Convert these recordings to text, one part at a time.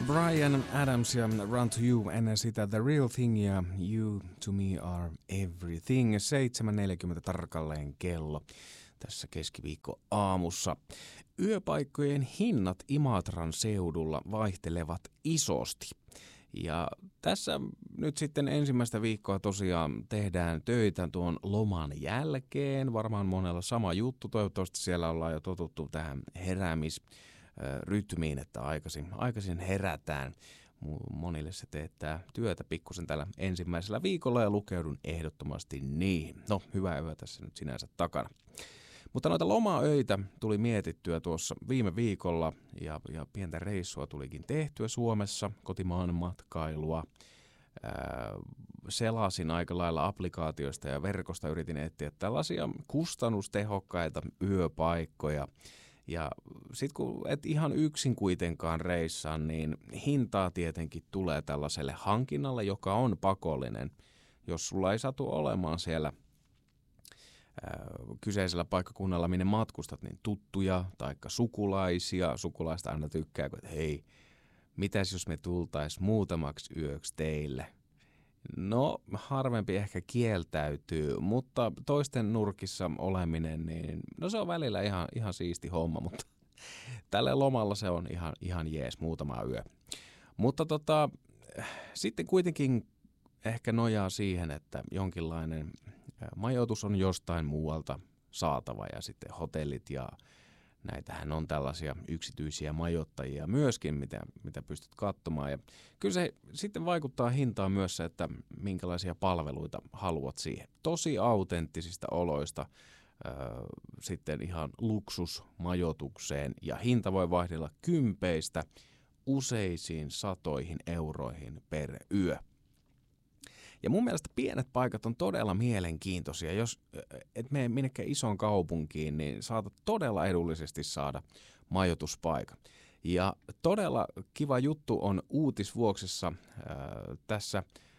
Bryan Adams ja Run to You, ennen sitä The Real Thing ja You to Me Are Everything. 7.40 tarkalleen kello tässä keskiviikko aamussa. Yöpaikkojen hinnat Imatran seudulla vaihtelevat isosti. Ja tässä nyt sitten ensimmäistä viikkoa tosiaan tehdään töitä tuon loman jälkeen. Varmaan monella sama juttu. Toivottavasti siellä ollaan jo totuttu tähän heräämisrytmiin, että aikaisin herätään. Monille se teettää työtä pikkusen tällä ensimmäisellä viikolla ja lukeudun ehdottomasti niihin. No, hyvä yö tässä nyt sinänsä takana. Mutta noita lomaöitä tuli mietittyä tuossa viime viikolla ja pientä reissua tulikin tehtyä Suomessa, kotimaan matkailua. Selasin aika lailla applikaatioista ja verkosta, yritin etsiä tällaisia kustannustehokkaita yöpaikkoja. Ja sitten kun et ihan yksin kuitenkaan reissaa, niin hintaa tietenkin tulee tällaiselle hankinnalle, joka on pakollinen, jos sulla ei satu olemaan siellä kyseisellä paikkakunnalla, minne matkustat, niin tuttuja tai sukulaisia. Sukulaista aina tykkää, että hei, mitäs jos me tultais muutamaksi yöksi teille? No, harvempi ehkä kieltäytyy, mutta toisten nurkissa oleminen, niin no se on välillä ihan siisti homma, mutta tällä lomalla se on ihan jees, muutama yö. Mutta sitten kuitenkin ehkä nojaa siihen, että jonkinlainen majoitus on jostain muualta saatava ja sitten hotellit ja näitähän on tällaisia yksityisiä majoittajia myöskin, mitä pystyt katsomaan. Ja kyllä se sitten vaikuttaa hintaan myös se, että minkälaisia palveluita haluat siihen. Tosi autenttisista oloista sitten ihan luksusmajoitukseen ja hinta voi vaihdella kympeistä useisiin satoihin euroihin per yö. Ja mun mielestä pienet paikat on todella mielenkiintoisia. Jos et mene minnekään isoon kaupunkiin, niin saatat todella edullisesti saada majoituspaikan. Ja todella kiva juttu on Uutisvuoksessa. Tässä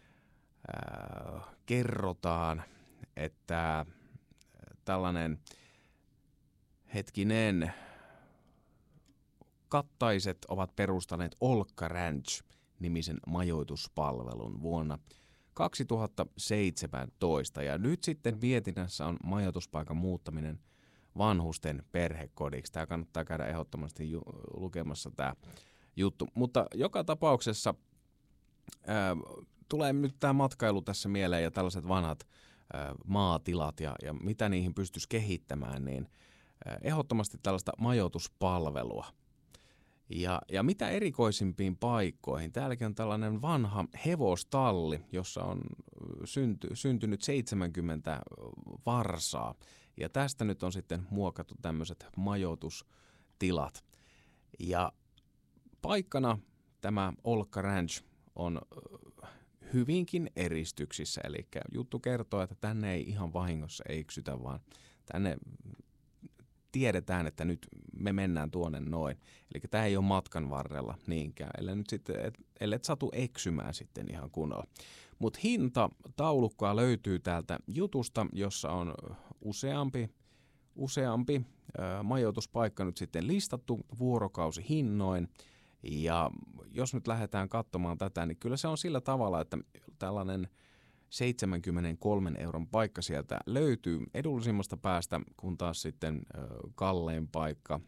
kerrotaan, että tällainen Kattaiset ovat perustaneet Olkka Ranch-nimisen majoituspalvelun vuonna 2017 ja nyt sitten mietinnässä on majoituspaikan muuttaminen vanhusten perhekodiksi. Tämä kannattaa käydä ehdottomasti lukemassa tämä juttu. Mutta joka tapauksessa tulee nyt tämä matkailu tässä mieleen ja tällaiset vanhat maatilat ja mitä niihin pystyisi kehittämään, niin ehdottomasti tällaista majoituspalvelua. Ja mitä erikoisimpiin paikkoihin. Täälläkin on tällainen vanha hevostalli, jossa on syntynyt 70 varsaa. Ja tästä nyt on sitten muokattu tämmöiset majoitustilat. Ja paikkana tämä Olkka Ranch on hyvinkin eristyksissä. Eli juttu kertoo, että tänne ei ihan vahingossa eksytä, vaan tänne tiedetään, että nyt me mennään tuonne noin. Eli tämä ei ole matkan varrella niinkään, ellei satu eksymään sitten ihan kunnolla. Mutta hintataulukkoa löytyy täältä jutusta, jossa on useampi majoituspaikka nyt sitten listattu vuorokausihinnoin. Ja jos nyt lähdetään katsomaan tätä, niin kyllä se on sillä tavalla, että tällainen 73 euron paikka sieltä löytyy edullisimmasta päästä, kun taas sitten kallein paikka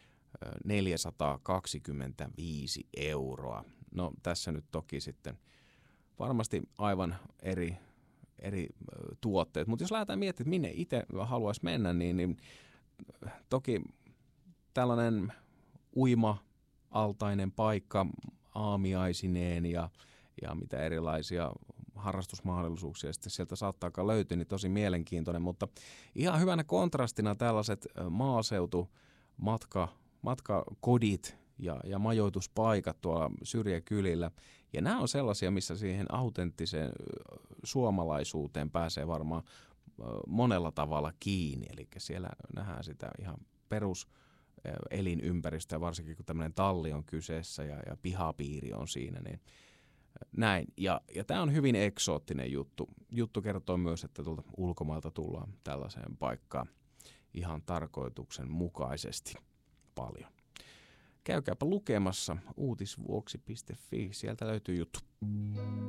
425 euroa. No tässä nyt toki sitten varmasti aivan eri tuotteet, mutta jos lähdetään miettimään, minne itse haluaisi mennä, niin toki tällainen uima-altainen paikka aamiaisineen ja mitä erilaisia harrastusmahdollisuuksia sitten sieltä saattaakaan löytyä, niin tosi mielenkiintoinen, mutta ihan hyvänä kontrastina tällaiset matkakodit ja majoituspaikat tuolla syrjäkylillä. Ja nämä on sellaisia, missä siihen autenttiseen suomalaisuuteen pääsee varmaan monella tavalla kiinni, eli siellä nähdään sitä ihan peruselinympäristö, varsinkin kun tämmöinen talli on kyseessä ja pihapiiri on siinä, niin näin. Ja tämä on hyvin eksoottinen juttu. Juttu kertoo myös, että tuolta ulkomailta tullaan tällaiseen paikkaan ihan tarkoituksenmukaisesti paljon. käykääpä lukemassa uutisvuoksi.fi, sieltä löytyy juttu.